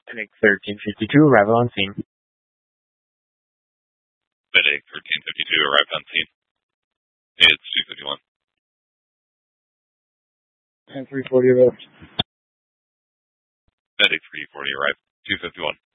Medic 1352, arrival on scene. Medic 1352, arrived on scene. It's 251. And 340 arrived. Medic 340, arrived. 251.